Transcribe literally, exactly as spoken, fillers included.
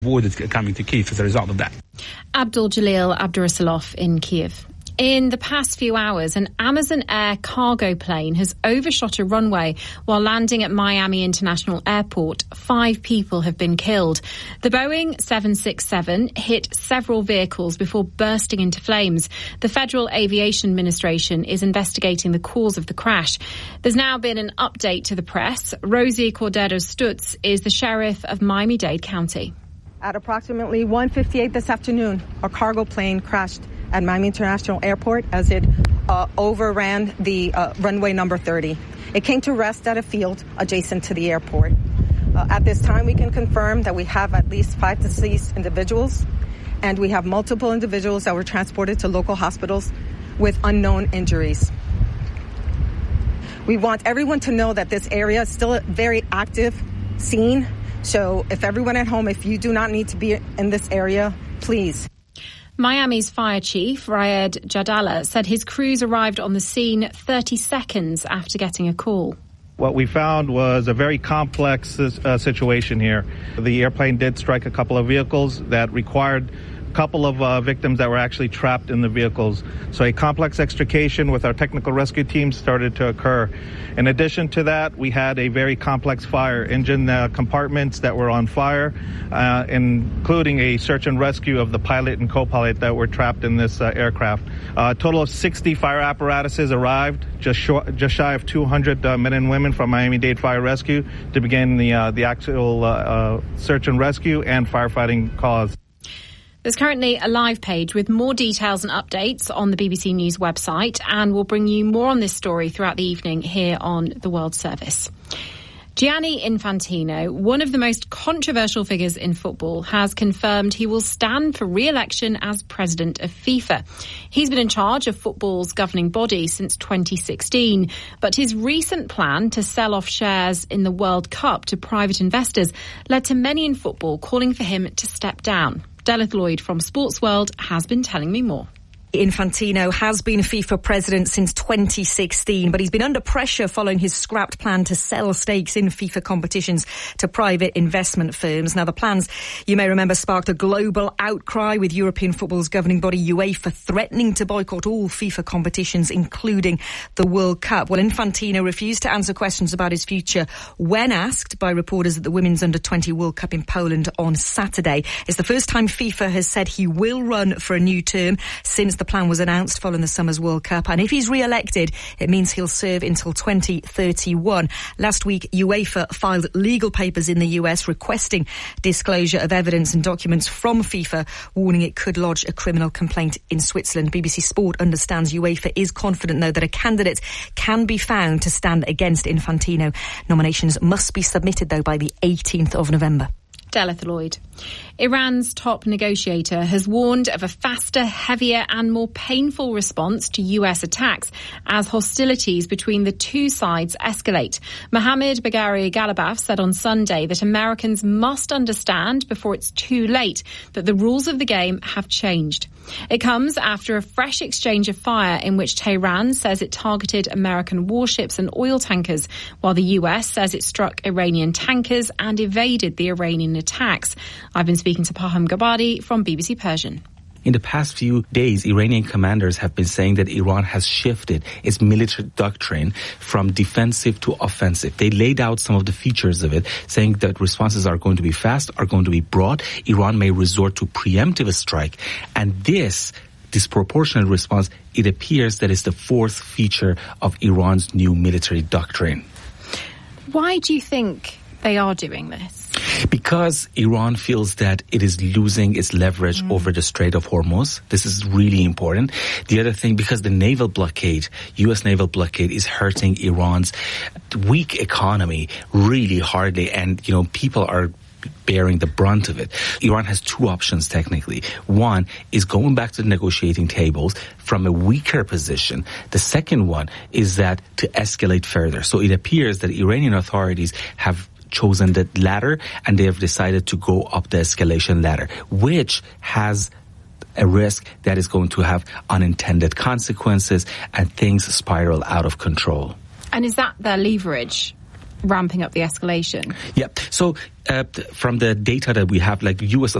avoided coming to Kyiv as a result of that. Abdul Jalil Abdurasulov in Kyiv. In the past few hours, an Amazon Air cargo plane has overshot a runway while landing at Miami International Airport. Five people have been killed. The Boeing seven sixty-seven hit several vehicles before bursting into flames. The Federal Aviation Administration is investigating the cause of the crash. There's now been an update to the press. Rosie Cordero Stutz is the sheriff of Miami-Dade County. At approximately one fifty-eight this afternoon, a cargo plane crashed at Miami International Airport as it uh, overran the uh, runway number thirty. It came to rest at a field adjacent to the airport. Uh, at this time, we can confirm that we have at least five deceased individuals, and we have multiple individuals that were transported to local hospitals with unknown injuries. We want everyone to know that this area is still a very active scene. So if everyone at home, if you do not need to be in this area, please. Miami's fire chief, Rayed Jadala, said his crews arrived on the scene thirty seconds after getting a call. What we found was a very complex uh, situation here. The airplane did strike a couple of vehicles that required a couple of uh, victims that were actually trapped in the vehicles. So a complex extrication with our technical rescue team started to occur. In addition to that, we had a very complex fire, engine uh, compartments that were on fire, uh, including a search and rescue of the pilot and co-pilot that were trapped in this uh, aircraft. Uh, a total of sixty fire apparatuses arrived, just, short, just shy of two hundred uh, men and women from Miami-Dade Fire Rescue to begin the, uh, the actual uh, uh, search and rescue and firefighting cause. There's currently a live page with more details and updates on the B B C News website, and we'll bring you more on this story throughout the evening here on the World Service. Gianni Infantino, one of the most controversial figures in football, has confirmed he will stand for re-election as president of FIFA. He's been in charge of football's governing body since twenty sixteen, but his recent plan to sell off shares in the World Cup to private investors led to many in football calling for him to step down. Delith Lloyd from Sports World has been telling me more. Infantino has been FIFA president since twenty sixteen, but he's been under pressure following his scrapped plan to sell stakes in FIFA competitions to private investment firms. Now, the plans, you may remember, sparked a global outcry with European football's governing body UEFA threatening to boycott all FIFA competitions, including the World Cup. Well, Infantino refused to answer questions about his future when asked by reporters at the Women's under twenty World Cup in Poland on Saturday. It's the first time FIFA has said he will run for a new term since the plan was announced following the summer's World Cup, and if he's re-elected, it means he'll serve until twenty thirty-one. Last week, UEFA filed legal papers in the U S requesting disclosure of evidence and documents from FIFA, warning it could lodge a criminal complaint in Switzerland. B B C Sport understands UEFA is confident, though, that a candidate can be found to stand against Infantino. Nominations must be submitted, though, by the eighteenth of November. Delith Lloyd. Iran's top negotiator has warned of a faster, heavier and more painful response to U S attacks as hostilities between the two sides escalate. Mohammad Bagheri Ghalibaf said on Sunday that Americans must understand before it's too late that the rules of the game have changed. It comes after a fresh exchange of fire in which Tehran says it targeted American warships and oil tankers, while the U S says it struck Iranian tankers and evaded the Iranian attacks. I've been speaking to Paham Gabadi from B B C Persian. In the past few days, Iranian commanders have been saying that Iran has shifted its military doctrine from defensive to offensive. They laid out some of the features of it, saying that responses are going to be fast, are going to be broad. Iran may resort to preemptive strike. And this disproportionate response, it appears that is the fourth feature of Iran's new military doctrine. Why do you think they are doing this? Because Iran feels that it is losing its leverage mm. over the Strait of Hormuz. This is really important. The other thing, because the naval blockade, U S naval blockade, is hurting Iran's weak economy really hardly. And, you know, people are bearing the brunt of it. Iran has two options, technically. One is going back to the negotiating tables from a weaker position. The second one is that to escalate further. So it appears that Iranian authorities have chosen the latter, and they have decided to go up the escalation ladder, which has a risk that is going to have unintended consequences and things spiral out of control. And is that their leverage? ramping up the escalation? Yeah. So uh, from the data that we have, like U S